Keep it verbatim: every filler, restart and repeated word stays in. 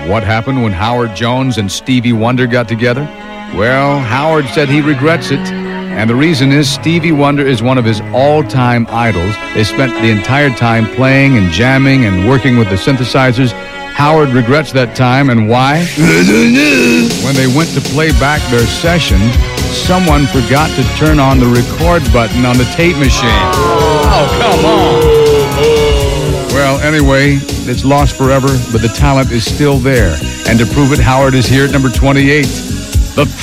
What happened when Howard Jones and Stevie Wonder got together? Well, Howard said he regrets it. And the reason is Stevie Wonder is one of his all-time idols. They spent the entire time playing and jamming and working with the synthesizers. Howard regrets that time, and why? When they went to play back their session, someone forgot to turn on the record button on the tape machine. Oh, come on. Well, anyway, it's lost forever, but the talent is still there. And to prove it, Howard is here at number twenty-eight.